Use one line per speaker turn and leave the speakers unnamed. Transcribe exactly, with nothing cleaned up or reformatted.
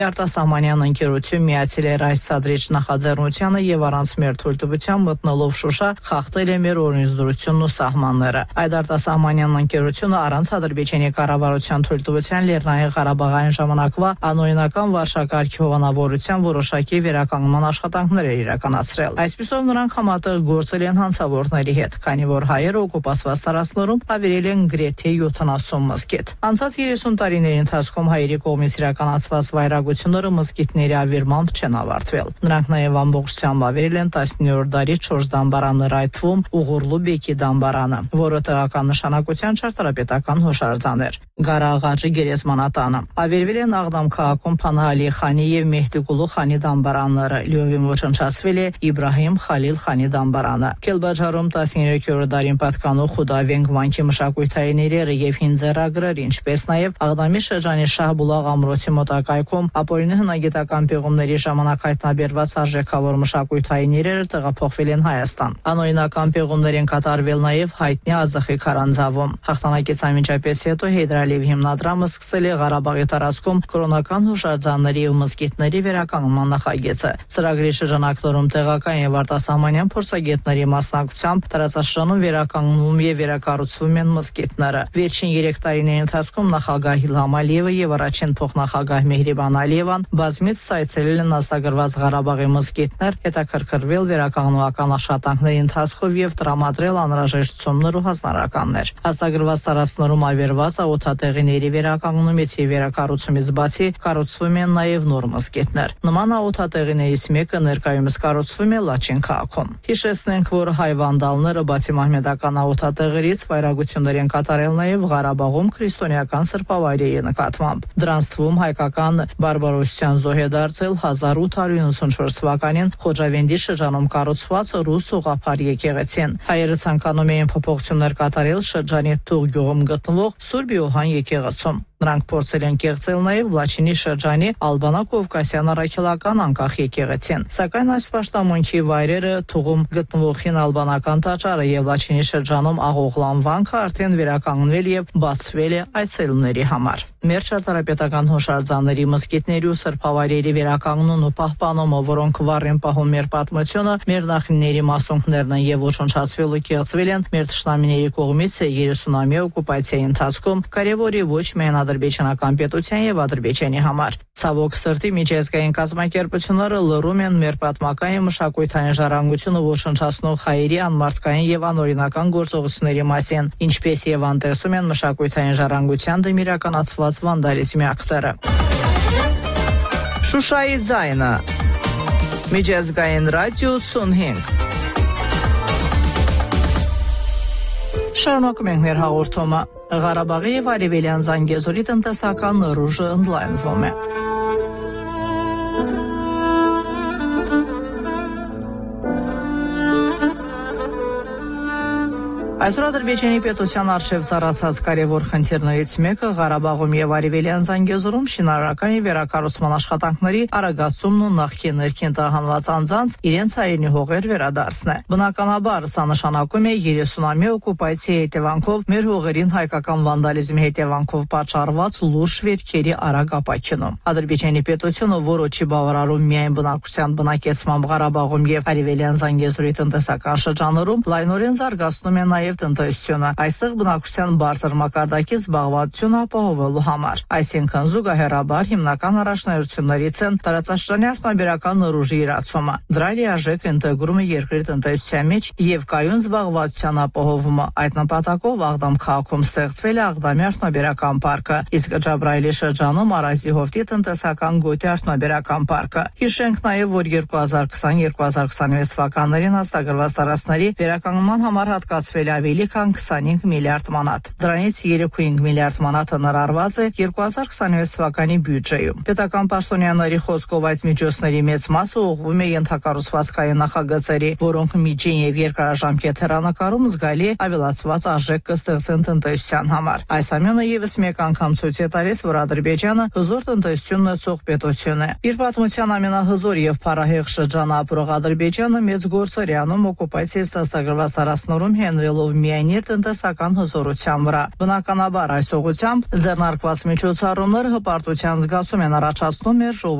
Արտասահմանյան ընկերություն միացել էր այս սադրիչ նախաձեռնությանը եւ առանց մեր թույլտվության մտնելով Շուշա խախտել է մեր օրենսդրությունն ու սահմանները։ Այդ արտասահմանյան ընկերությունը առանց Ադրբեջանի կառավարության թույլտվության Լեռնային Ղարաբաղային ժամանակվա անօրինական վարշակարգի հովանավորության որոշակի վերականգնման աշխատանքներ էր իրականացրել։ Այսպիսով նրանք համատեղ գործել են հանցավորների հետ, քանի որ հայերը օկուպացված տարածքներում հավերել են գրեթե յոթանասուն մզկիթ։ Անցած երեսուն տարիների ընթացքում հայերի կողմից իրականացված վայրագությունները մզկիթների ավերմամբ չեն ավարտվել։ Նրանք նաև ամբողջությամբ ավերել են տասնյորդ դարի չորս դամբարաններ, այդ թվում Ուղուրլու Բեկի դամբարանը, որը տեղական նշանակության ճարտարապետական հուշարձան էր։ Գարաղաջի գերեզմանատանը ավերվել են Աղդամ քաղաքում Փանահալի խանի եւ Մեհդիգուլու խանի դամբարանները, լիովին ոչնչացվել է Իբրահիմ Խալիլ խանի դամբարանը։ Քելբաջարում տասներեքերորդ դարին պատկանող Խուդավենգ վանքի մշակութային իրերը եւ հինձերագրեր, ինչպես նաեւ Աղդամի շրջանի Շահբուլաղ ամրոցի մոտակայքում ապօրինի հնագիտական պեղումների ժամանակ հայտնաբերված արժեքավոր մշակութային իրերը տեղափոխվել են Հայաստան։ Անօրինական պեղումներ են կատարվել նաեւ հայտնի Ազախի քարանձավում։ Հաղթանակից անմիջապես հետո Հեյդրալիև հիմնադրամը սկսել է Ղարաբաղի տարածքում կրոնական հուշարձանների ու մզկիթների վերականգնման նախագիծը։ Ծրագրի շրջանակներում տեղական եւ արտասահմանյան փորձագետների մասնակցությամբ տարածաշրջանում վերականգնվում եւ վերակառուցվում են մզկիթները։ Վերջին երեք տարիների ընթացքում նախագահ Իլհամ Ալիևը եւ առաջին փոխնախագահ Մեհրիբան Ալիևան բազմից ցայցելել են ազատագրված Ղարաբաղի մզկիթներ, հետաքրքրվել վերականգնողական աշխատանքների ընթացքով եւ տրամադրել անհրաժեշտություններ ու հանրականներ։ Ազատագրված տարածքներում ավերված աղոթատեղիների վերականգնումից եւ վերակառուցումից բացի կառուցվում են նաեւ նոր մզկիթներ։ Նման աղոթատեղիներից մեկը ներկայումս կառուցվում է Լաչին քաղաքում։ Հիշեցնենք, որ հայ վանդալները բացի մահմեդական աղոթատեղերից վայրագություններ են կատարել նաեւ Ղարաբաղում քրիստոնեական սրբավայրերի նկատմամբ։ Դրանց թվում հայկական բարբարոսության զոհ է դարձել հազար ութ հարյուր իննսունչորս թվականին Խոջավենդի շրջանում կառուցված ռուս ուղղափառ եկեղեցին։ Հայերը ցանկանում էին փոփոխություններ կատարել շրջանի Թուղ գյուղում գտնվող Սուրբ Յոհան եկեղեցում։ Նրանք փորձել են կեղծել նաև Լաչինի շրջանի Ալբանա-Կովկասյան առաքելական անկախ եկեղեցին։ Սակայն այս պաշտամունքի վայրերը Թուղում գտնվող հին ալբանական տաճարը եւ Լաչինի շրջանում Աղողլան վանքը արդեն վերականգնվել եւ բացվել է այցելուների համար։ Մեր ճարտարապետական հուշարձանների, մզկիթների ու սրբավայրերի վերականգնումն ու պահպանումը, որոնք վառ են պահում մեր պատմությունը, մեր նախնիների մասունքներն են եւ ոչնչացվել ու կեղծվել են մեր թշնամիների կողմից երեսունամյա օկուպացիայի ընթացքում, կարևորի ոչ միայն ադրբեջանական պետության եւ Ադրբեջանի համար։ Ցավոք սրտի միջազգային կազմակերպությունները լռում են մեր պատմական եւ մշակութային ժառանգությունը ոչնչացնող հայերի անմարդկային եւ անօրինական գործողությունների մասին, ինչպես եւ անտեսում են մշակութային ժառանգության դեմ իրականացված վանդալիզմի ակտերը։ Շուշայի ձայնը Միջազգային ռադիո ութսունհինգ Շարունակում ենք մեր հաղորդումը։ Ղարաբաղի եւ Արևելյան Զանգեզուրի տնտեսական ռուժը ընդլայնվում է։ Այսօր Ադրբեջանի պետության արժեվ ծառացած կարևոր խնդիրներից մեկը Ղարաբաղում եւ Արևելյան Զանգեզուրում շինարարական եւ վերակառուցման աշխատանքների արագացումն ու նախկին ներքին տահանված անձանց իրենց հայրենի հողեր վերադարձն է։ Բնականաբար, սա նշանակում է երեսունամյա օկուպացիայի հետևանքով մեր հողերին հայկական վանդալիզմի հետևանքով պատճառված լուրջ վերքերի արագ ապաքինում։ Ադրբեջանի պետությունը, որը չի բավարարում միայն բնակչության բնակեցմամբ Ղարաբաղում եւ Արևելյան Զանգեզուրի տնտեսական շրջաններում, լայնորեն զարգացնում է նաեւ տնտեսությունը, այստեղ բնակչության բարձր մակարդակի զբաղվածությունը ապահովելու համար։ Այսինքն զուգահեռաբար հիմնական առաջնահերթություններից են տարածաշրջանի արտաբերական ռուժի իրացումը, դրա լիարժեք ինտեգրումը երկրի տնտեսության մեջ եւ կայուն զբաղվածության ապահովումը։ Այդ նպատակով Աղդամ քաղաքում ստեղծվել է Աղդամի արտաբերական պարկը, իսկ Ջաբրայելի շրջանում Արազի հովտի տնտեսական գոտի արտաբերական պարկը։ Հիշենք նաեւ, որ երկու հազար քսան երկու հազար քսանվեց թվականներին հաստատագրված տարածքների վերականգնման համար հատկացվել է ավելի քան քսանհինգ միլիարդ մանատ։ Դրանից երեք կόμμα պինգ միլիարդ մանատը ներառված է երկու հազար քսանվեց թվականի բյուջեում։ Պետական պաշտոնյաների խոսքով այդ միջոցների մեծ մասը ուղղվում է ենթակառուցվածքային նախագծերի, որոնք միջին եւ երկարաժամկետ հեռանկարում զգալի ավելացված արժեք կստեղծեն տնտեսության համար։ Այս ամենը եւս մեկ անգամ ցույց է տալիս, որ Ադրբեջանը հզոր տնտեսություն ունեցող պետություն է։ Իր պատմության ամենահզոր եւ փառահեղ շրջանը ապրող Ադրբեջանը մեծ գործ է անում օկուպացիայից ստացագրված տարածքներում հենվելով ելնելով միայնիր տնտեսական հզորության վրա։ Բնականաբար այս ուղղությամբ ձեռնարկված միջոցառումները հպարտության զգացում են առաջացնում մեր ժողովրդի